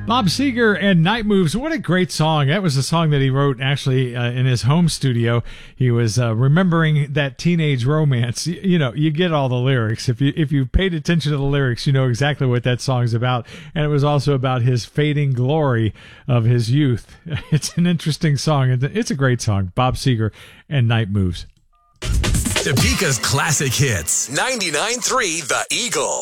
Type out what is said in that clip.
Bob Seger and Night Moves. What a great song. That was a song that he wrote actually in his home studio. He was remembering that teenage romance. You get all the lyrics. If you paid attention to the lyrics, you know exactly what that song's about. And it was also about his fading glory of his youth. It's an interesting song. It's a great song. Bob Seger and Night Moves. Topeka's classic hits. 99.3 The Eagle.